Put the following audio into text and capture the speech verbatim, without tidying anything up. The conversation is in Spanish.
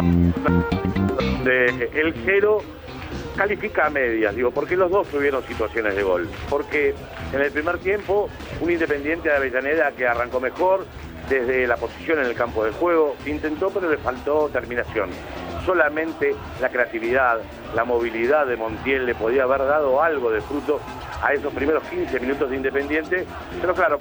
de el cero califica a medias, digo, porque los dos tuvieron situaciones de gol. Porque en el primer tiempo, un Independiente de Avellaneda que arrancó mejor desde la posición en el campo de juego, intentó, pero le faltó terminación. Solamente la creatividad, la movilidad de Montiel le podía haber dado algo de fruto a esos primeros quince minutos de Independiente, pero claro,